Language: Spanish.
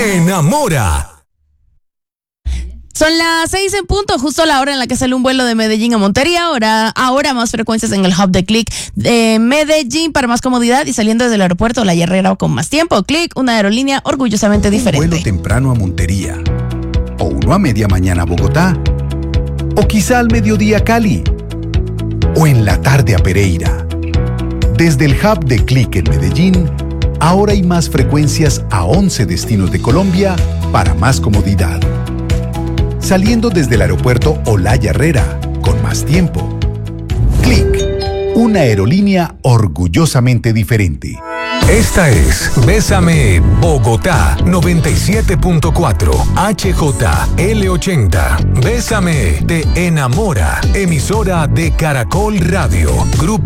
Enamora. Son las 6 en punto, justo la hora en la que sale un vuelo de Medellín a Montería. Ahora más frecuencias en el hub de Click de Medellín para más comodidad y saliendo desde el aeropuerto La Herrera con más tiempo. Click, una aerolínea orgullosamente diferente. Un vuelo temprano a Montería, o uno a media mañana a Bogotá, o quizá al mediodía a Cali, o en la tarde a Pereira. Desde el hub de Click en Medellín, ahora hay más frecuencias a 11 destinos de Colombia para más comodidad. Saliendo desde el aeropuerto Olaya Herrera, con más tiempo. Click, una aerolínea orgullosamente diferente. Esta es Bésame Bogotá 97.4 HJL80. Bésame te enamora. Emisora de Caracol Radio. Grupo